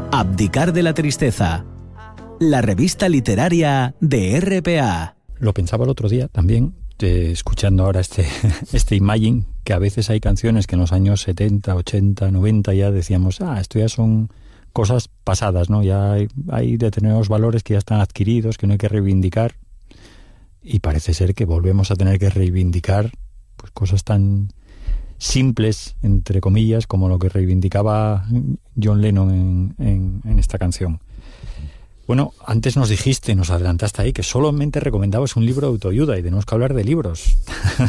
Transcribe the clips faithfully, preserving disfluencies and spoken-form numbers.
Abdicar de la tristeza. La revista literaria de R P A. Lo pensaba el otro día también, eh, escuchando ahora este, este Imagine, que a veces hay canciones que en los años setenta, ochenta, noventa ya decíamos, ah, esto ya son cosas pasadas, ¿no? Ya hay, hay determinados valores que ya están adquiridos, que no hay que reivindicar. Y parece ser que volvemos a tener que reivindicar pues, cosas tan simples, entre comillas, como lo que reivindicaba John Lennon en, en, en esta canción. Bueno, antes nos dijiste, nos adelantaste ahí, que solamente recomendabas un libro de autoayuda y tenemos que hablar de libros.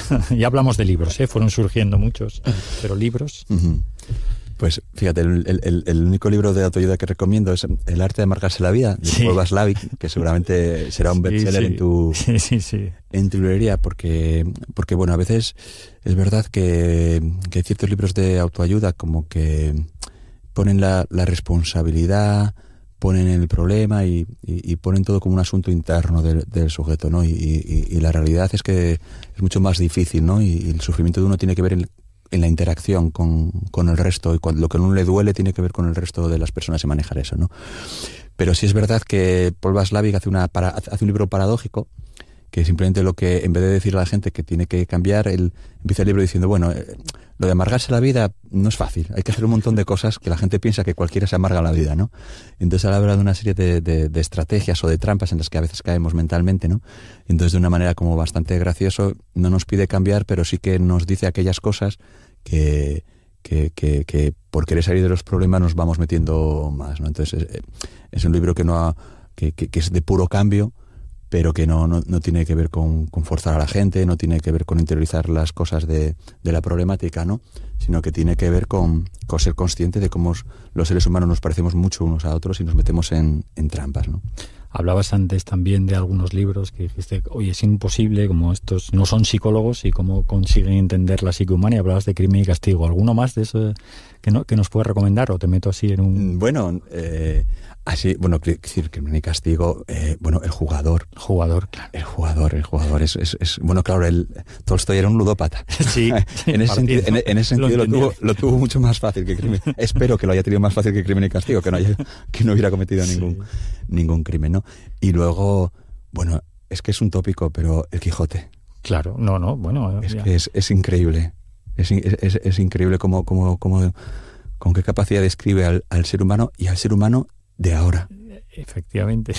Ya hablamos de libros, ¿eh? Fueron surgiendo muchos, pero libros... Uh-huh. Pues fíjate, el, el, el único libro de autoayuda que recomiendo es El arte de amargarse la vida, de sí. Paul Watzlawick, que seguramente será un bestseller sí, sí. en tu sí, sí, sí. en tu librería, porque, porque bueno, a veces es verdad que, que hay ciertos libros de autoayuda como que ponen la, la responsabilidad, ponen el problema y, y, y ponen todo como un asunto interno del, del sujeto, ¿no? Y, y, y la realidad es que es mucho más difícil, ¿no? Y, y el sufrimiento de uno tiene que ver en en la interacción con, con el resto, y cuando, lo que a uno le duele tiene que ver con el resto de las personas y manejar eso, ¿no? Pero sí es verdad que Paul Watzlawick hace, una, para, hace un libro paradójico, que simplemente lo que, en vez de decirle a la gente que tiene que cambiar, él empieza el libro diciendo, bueno, eh, lo de amargarse la vida no es fácil, hay que hacer un montón de cosas que la gente piensa que cualquiera se amarga la vida, ¿no? Entonces él habla de una serie de, de, de estrategias o de trampas en las que a veces caemos mentalmente, ¿no? Entonces de una manera como bastante gracioso, no nos pide cambiar, pero sí que nos dice aquellas cosas que, que, que, que por querer salir de los problemas nos vamos metiendo más, ¿no? Entonces es, es un libro que no ha, que, que, que es de puro cambio, pero que no, no, no tiene que ver con, con forzar a la gente, no tiene que ver con interiorizar las cosas de, de la problemática, ¿no? Sino que tiene que ver con, con ser consciente de cómo los seres humanos nos parecemos mucho unos a otros y nos metemos en, en trampas, ¿no? Hablabas antes también de algunos libros que dijiste, oye, es imposible, como estos no son psicólogos y cómo consiguen entender la psique humana, y hablabas de Crimen y Castigo. ¿Alguno más de eso que, no, que nos puedes recomendar o te meto así en un...? Bueno, eh, así, bueno, decir Crimen y Castigo, eh, bueno, El Jugador. El Jugador, claro. El Jugador, el Jugador, es, es, es bueno, claro, el Tolstoy era un ludópata. Sí. en, ese sentido, en, en ese sentido lo, lo, tuvo, lo tuvo mucho más fácil que Crimen. Espero que lo haya tenido más fácil que Crimen y Castigo, que no, haya, que no hubiera cometido sí. ningún, ningún crimen, ¿no? Y luego, bueno, es que es un tópico, pero El Quijote. Claro, no, no, bueno. Es ya. que es, es increíble. Es, es, es increíble cómo, cómo, cómo, con qué capacidad describe al, al ser humano y al ser humano de ahora. Efectivamente.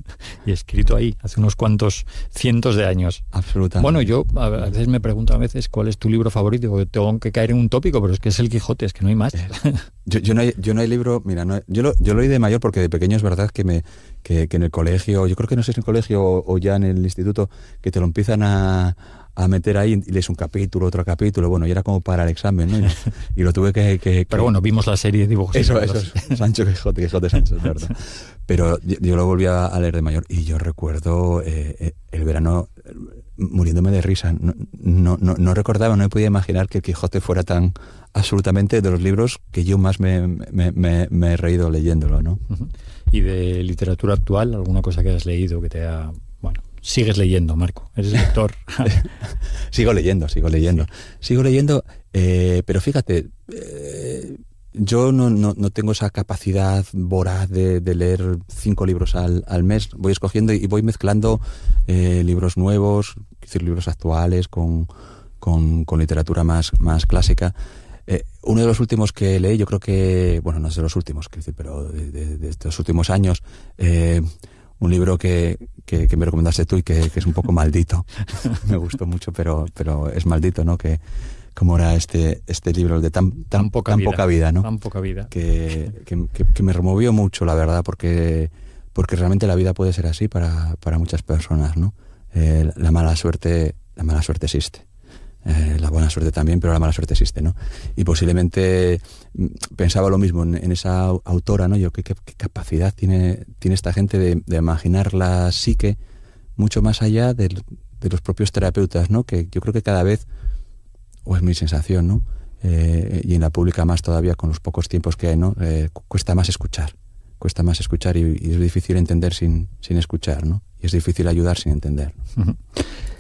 Y escrito ahí, hace unos cuantos cientos de años. Absolutamente. Bueno, yo a veces me pregunto a veces cuál es tu libro favorito, porque tengo que caer en un tópico, pero es que es El Quijote, es que no hay más. Yo, yo, no, hay, yo no hay libro, mira, no, yo, lo, yo lo leí de mayor porque de pequeño es verdad que me que, que en el colegio, yo creo que no sé si en el colegio o, o ya en el instituto, que te lo empiezan a... a meter ahí y lees un capítulo, otro capítulo, bueno, y era como para el examen, ¿no? Y, y lo tuve que, que, que... Pero bueno, vimos la serie de dibujos. Eso, eso es Sancho Quijote, Quijote Sancho, es verdad. Pero yo, yo lo volví a leer de mayor y yo recuerdo eh, el verano muriéndome de risa. No, no, no, no recordaba, no me podía imaginar que el Quijote fuera tan absolutamente de los libros que yo más me, me, me, me he reído leyéndolo, ¿no? Uh-huh. ¿Y de literatura actual, alguna cosa que hayas leído que te ha... bueno, sigues leyendo, Marco, eres lector? sigo leyendo, sigo leyendo. Sí. Sigo leyendo, eh, pero fíjate, eh, yo no, no, no tengo esa capacidad voraz de, de leer cinco libros al, al mes. Voy escogiendo y voy mezclando eh, libros nuevos, es decir, libros actuales con, con, con literatura más, más clásica. Eh, uno de los últimos que leí, yo creo que, bueno, no es de los últimos, quiero decir, pero de, de, de estos últimos años, eh, un libro que, que, que me recomendaste tú y que, que es un poco maldito. Me gustó mucho, pero, pero es maldito, ¿no? Que como era este, este libro de tan, tan, tan, poca, tan vida, poca vida, ¿no? Tan poca vida. Que, que, que, que me removió mucho, la verdad, porque, porque realmente la vida puede ser así para, para muchas personas, ¿no? Eh, la mala suerte, la mala suerte existe. Eh, la buena suerte también, pero la mala suerte existe, ¿no? Y posiblemente pensaba lo mismo en, en esa autora, ¿no? Yo, ¿qué, qué, qué capacidad tiene, tiene esta gente de, de imaginar la psique mucho más allá de, de los propios terapeutas, ¿no? Que yo creo que cada vez, o es mi sensación, ¿no? Eh, y en la pública más todavía, con los pocos tiempos que hay, ¿no? Eh, cuesta más escuchar, cuesta más escuchar y, y es difícil entender sin, sin escuchar, ¿no? Y es difícil ayudar sin entender, ¿no? Uh-huh.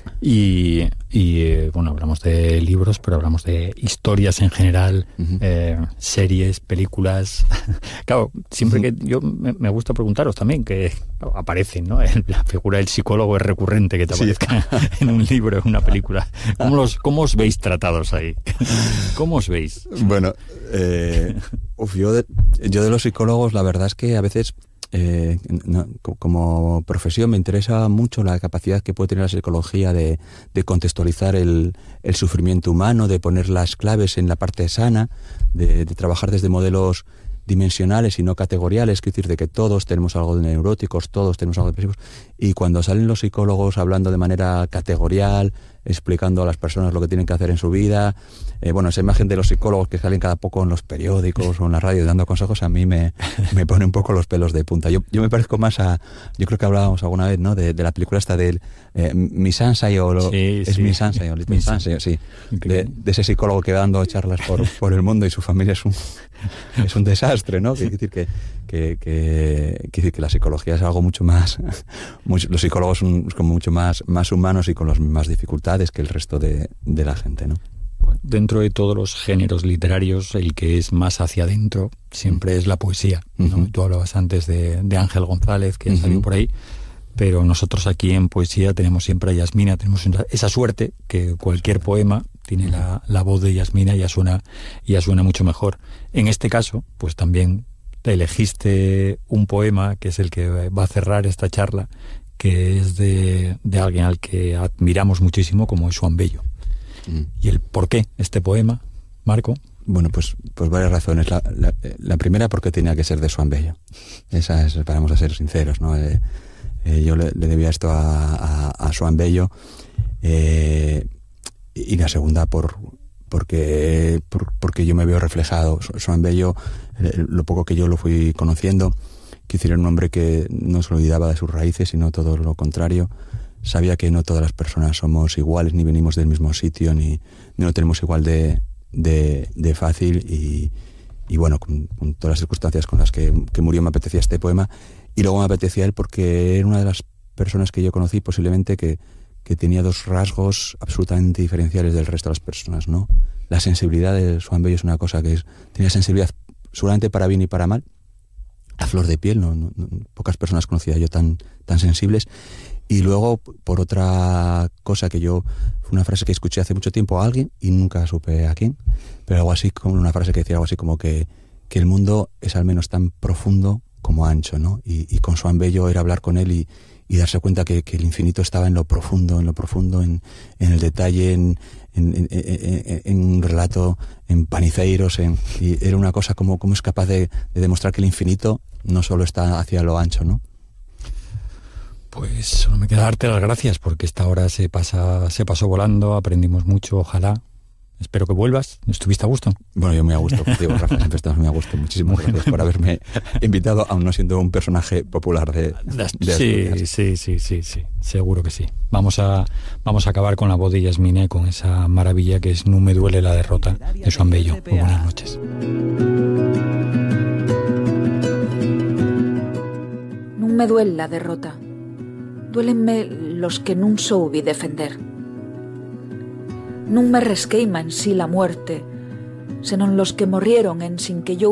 Y, y eh, bueno, hablamos de libros, pero hablamos de historias en general, uh-huh. eh, series, películas. Claro, siempre uh-huh. que yo me, me gusta preguntaros también, que aparecen, ¿no? El, la figura del psicólogo es recurrente, que te aparezca sí. en un libro, en una película. ¿Cómo, los, cómo os veis tratados ahí? ¿Cómo os veis? Bueno, eh, uf, yo, de, yo de los psicólogos, la verdad es que a veces... Eh, no, como profesión me interesa mucho la capacidad que puede tener la psicología de, de contextualizar el, el sufrimiento humano, de poner las claves en la parte sana, de, de trabajar desde modelos dimensionales y no categoriales, es decir, de que todos tenemos algo de neuróticos, todos tenemos algo de depresivos, y cuando salen los psicólogos hablando de manera categorial, explicando a las personas lo que tienen que hacer en su vida, eh, bueno, esa imagen de los psicólogos que salen cada poco en los periódicos o en la radio dando consejos, a mí me, me pone un poco los pelos de punta. Yo, yo me parezco más a, yo creo que hablábamos alguna vez, ¿no?, de, de la película esta del eh, Miss Ansai o lo, sí, es sí. Miss Ansai o Little Miss Ansai, sí, de, de ese psicólogo que va dando charlas por, por el mundo y su familia es un es un desastre, ¿no? Quiere decir que, que, que, que, que la psicología es algo mucho más, mucho, los psicólogos son como mucho más, más humanos y con las mismas dificultades que el resto de, de la gente, ¿no? Dentro de todos los géneros literarios, el que es más hacia adentro siempre es la poesía, ¿no? Uh-huh. Tú hablabas antes de, de Ángel González, que uh-huh. salió por ahí, pero nosotros aquí en poesía tenemos siempre a Yasmina, tenemos esa suerte que cualquier poema tiene la, la voz de Yasmina y ya suena, ya suena mucho mejor. En este caso, pues también te elegiste un poema que es el que va a cerrar esta charla, que es de, de alguien al que admiramos muchísimo, como es Joan Bello. Mm. ¿Y el por qué este poema, Marco? Bueno, pues, pues varias razones. La, la, la primera, porque tenía que ser de Joan Bello. Esa es, vamos a ser sinceros, ¿no? Eh, eh, yo le, le debía esto a, a, a Joan Bello. Eh, y la segunda, por porque por, porque yo me veo reflejado. Joan Bello, eh, lo poco que yo lo fui conociendo, que era un hombre que no se olvidaba de sus raíces, sino todo lo contrario. Sabía que no todas las personas somos iguales, ni venimos del mismo sitio, ni, ni lo tenemos igual de, de, de fácil. Y, y bueno, con, con todas las circunstancias con las que, que murió, me apetecía este poema. Y luego me apetecía él porque era una de las personas que yo conocí posiblemente que, que tenía dos rasgos absolutamente diferenciales del resto de las personas, ¿no? La sensibilidad de Joan Bello es una cosa que es, tenía sensibilidad seguramente para bien y para mal, a flor de piel, no, no, no, pocas personas conocía yo tan, tan sensibles. Y luego, por otra cosa que yo, fue una frase que escuché hace mucho tiempo a alguien y nunca supe a quién, pero algo así, como una frase que decía algo así como que, que el mundo es al menos tan profundo como ancho, ¿no? Y, y con Joan Bello era hablar con él y, y darse cuenta que, que el infinito estaba en lo profundo, en lo profundo, en, en el detalle, en, en, en, en, en un relato, en paniceiros, en, y era una cosa como, como es capaz de, de demostrar que el infinito no solo está hacia lo ancho, ¿no? Pues solo me queda darte las gracias, porque esta hora se pasa, se pasó volando, aprendimos mucho, ojalá. Espero que vuelvas. ¿Estuviste a gusto? Bueno, yo muy a gusto contigo, Rafa, siempre estamos muy a gusto. Muchísimas gracias bueno. por haberme invitado, aún no siendo un personaje popular de, de sí, Asturias. Sí, sí, sí, sí, seguro que sí. Vamos a, vamos a acabar con la voz de Yasmina, con esa maravilla que es No me duele la derrota, de Joan Bello. Muy buenas noches. Non me duele la derrota. Duélenme los que nun soubi defender. Non me resqueima en sí la muerte, senón los que morrieron en sin que yo